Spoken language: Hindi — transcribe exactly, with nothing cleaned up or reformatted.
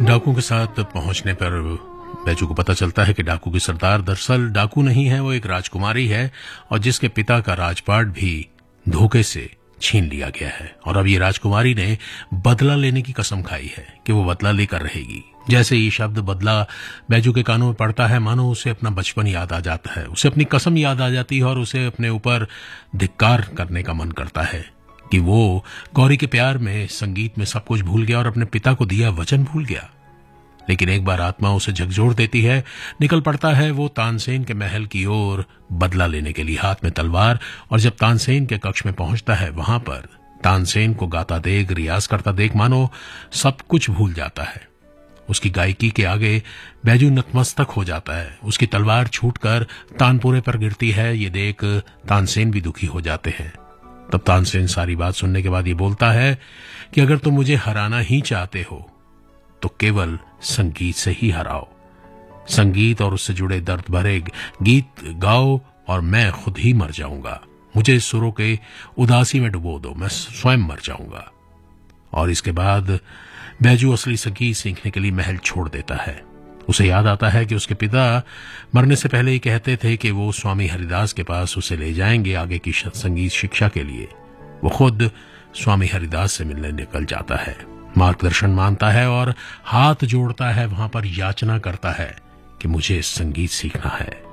डाकू के साथ पहुंचने पर बैजू को पता चलता है कि डाकू की सरदार दरअसल डाकू नहीं है, वो एक राजकुमारी है और जिसके पिता का राजपाट भी धोखे से छीन लिया गया है। और अब ये राजकुमारी ने बदला लेने की कसम खाई है कि वो बदला लेकर रहेगी। जैसे ये शब्द बदला बैजू के कानों में पड़ता है, मानो उसे अपना बचपन याद आ जाता है, उसे अपनी कसम याद आ जाती है और उसे अपने ऊपर धिक्कार करने का मन करता है कि वो गौरी के प्यार में, संगीत में सब कुछ भूल गया और अपने पिता को दिया वचन भूल गया। लेकिन एक बार आत्मा उसे झकझोर देती है, निकल पड़ता है वो तानसेन के महल की ओर बदला लेने के लिए, हाथ में तलवार। और जब तानसेन के कक्ष में पहुंचता है, वहां पर तानसेन को गाता देख, रियाज करता देख मानो सब कुछ भूल जाता है। उसकी गायकी के आगे बैजू नतमस्तक हो जाता है। उसकी तलवार छूटकर तानपुरे पर गिरती है। ये देख तानसेन भी दुखी हो जाते हैं। तब तानसेन सारी बात सुनने के बाद ये बोलता है कि अगर तुम मुझे हराना ही चाहते हो तो केवल संगीत से ही हराओ। संगीत और उससे जुड़े दर्द भरे गीत गाओ और मैं खुद ही मर जाऊंगा। मुझे इस सुरों के उदासी में डुबो दो, मैं स्वयं मर जाऊंगा। और इसके बाद बैजू असली संगीत सीखने के लिए महल छोड़ देता है। उसे याद आता है कि उसके पिता मरने से पहले ही कहते थे कि वो स्वामी हरिदास के पास उसे ले जाएंगे आगे की संगीत शिक्षा के लिए। वो खुद स्वामी हरिदास से मिलने निकल जाता है, मार्गदर्शन मांगता है और हाथ जोड़ता है, वहां पर याचना करता है कि मुझे संगीत सीखना है।